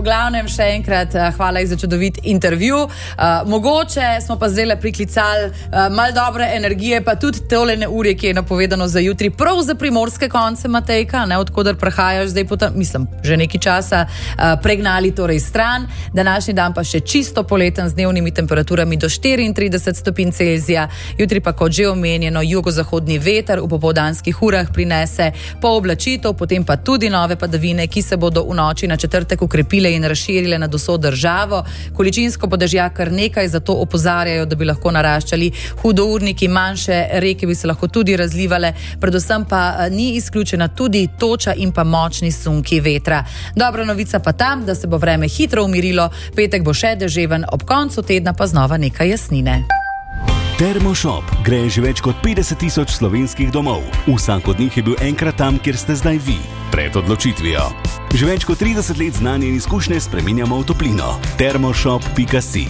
glavnem še enkrat hvala za čudovit intervju. Mogoče smo pa zdaj priklicali malo dobre energije, pa tudi tole neurje, ki je napovedano za jutri, prav za primorske konce, Matejka, ne, odkudar prahajaš zdaj mislim, že nekaj časa pregnali torej stran. Današnji dan pa še čisto poleten z dnevnimi temperaturami do 34 stopinj Celzija. Jutri pa, kot že omenjeno, jugozahodni veter v popoldanskih urah prinese pooblačitev, potem pa tudi nove padavine, ki se bodo v noči na četrtek ukrepile in razširile nad vso državo. Količinsko bo dežja kar nekaj, zato opozarjajo, da bi lahko naraščali hudourniki, manjše reke bi se lahko tudi razlivale, predvsem pa ni izključena tudi toča in pa močni sunki vetra. Dobra novica pa tam, da se bo vreme hitro umirilo, petek bo še deževen, ob koncu tedna pa znova nekaj jasnine. Termoshop gre že več kot 50.000 slovenskih domov. Vsak od njih je bil enkrat tam, kjer ste zdaj vi, pred odločitvijo. Že več kot 30 let znanje in izkušnje spreminjamo v toplino. Termoshop.si.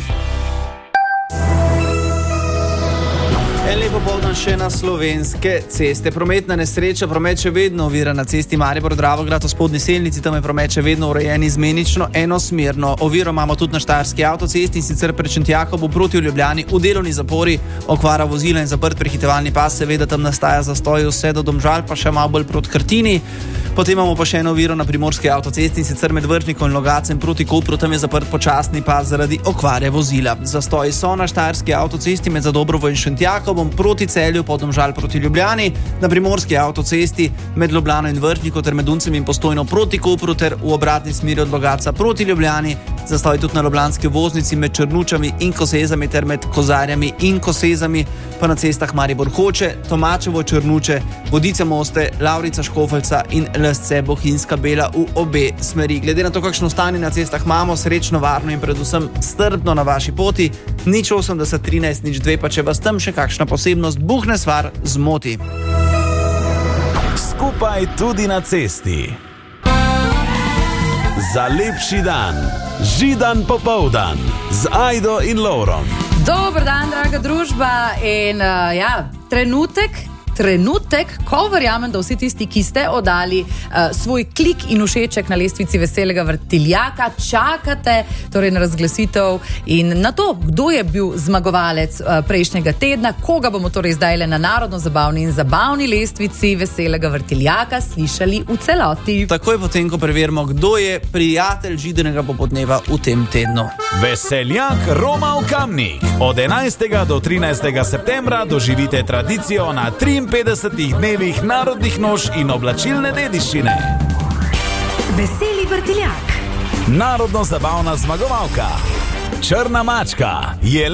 Lepo popoldan še na slovenske ceste. Prometna nesreča, promet še vedno ovira na cesti Maribor-Dravograd v spodnji Selnici, tam je promet še vedno urejen izmenično, enosmerno. Oviro imamo tudi na Štajerski avtocesti, in sicer pred Šentjakobu proti Ljubljani v delovni zapori, okvara vozila in zaprt prehitevalni pas, seveda tam nastaja zastoj vse do Domžal, pa še malo bolj proti Krtini. Potem imamo pa še eno oviro na Primorski avtocesti, in sicer med Vršnikom in Logacem proti Kopru, tam je zaprt počasni pas zaradi okvare vozila. Zastoji so na Štajerski avtocesti med Zadobrovo in Šentjakobom proti Celju, po Domžal proti Ljubljani, na Primorski avtocesti med Ljubljano in Vršnikom ter med Uncem in Postojno proti Kopru ter v obratni smeri od Logatca proti Ljubljani. Zastoj tudi na ljubljanski voznici med Črnučami in Kosezami ter med Kozarjami in Kosezami, pa na cestah Maribor-Hoče, Tomačevo, Črnuče, Vodice-Moste, Lavrica-Škofeljca in Lesce-Bohinjska Bela v obe smeri. Glede na to, kakšno stanje na cestah imamo, srečno, varno in predvsem strpno na vaši poti. 080 13 02, pa če vas tam še kakšna posebnost buhne stvar zmoti. Skupaj tudi na cesti. Za lepši dan. Židan popoldan z Ajdo in Lovrom. Dober dan, draga družba, in trenutek, ko verjamem, da vsi tisti, ki ste oddali svoj klik in všeček na lestvici Veselega vrtiljaka, čakate torej na razglasitev in na to, kdo je bil zmagovalec prejšnjega tedna, koga bomo torej zdaj na narodno-zabavni in zabavni lestvici Veselega vrtiljaka slišali v celoti. Takoj potem, ko preverimo, kdo je prijatelj Židanega popotneva v tem tednu. Veseljak Roma v Kamnik. Od 11. do 13. septembra doživite tradicijo na 53 dnevih narodnih noš in oblačilne dediščine. Veseli vrtiljak. Narodno-zabavna zmagovalka Črna mačka je